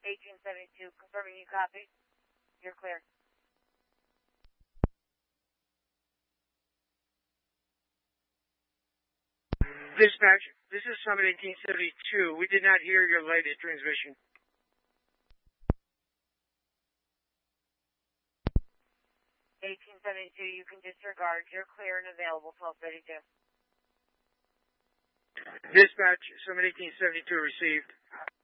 1872, confirming you copy. You're clear. Dispatch, this is Summit 1872. We did not hear your latest transmission. 1872, you can disregard. You're clear and available, 1232. Dispatch, Summit 1872 received.